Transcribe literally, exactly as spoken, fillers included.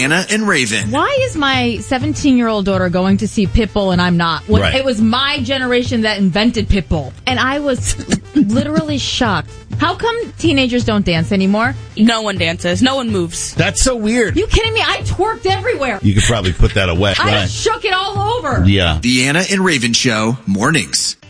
Deanna and Raven. Why is my seventeen-year-old daughter going to see Pitbull and I'm not? When Right. It was my generation that invented Pitbull. And I was literally shocked. How come teenagers don't dance anymore? No one dances. No one moves. That's so weird. You kidding me? I twerked everywhere. You could probably put that away. I Right. shook it all over. Yeah. Deanna and Raven Show, mornings.